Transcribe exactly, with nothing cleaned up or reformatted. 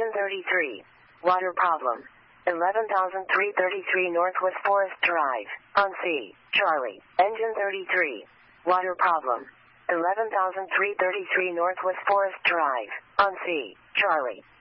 Engine thirty-three. Water problem. eleven thousand three hundred thirty-three Northwest Forest Drive, on C. Charlie. Engine thirty-three. Water problem. eleven thousand three hundred thirty-three Northwest Forest Drive, on C. Charlie.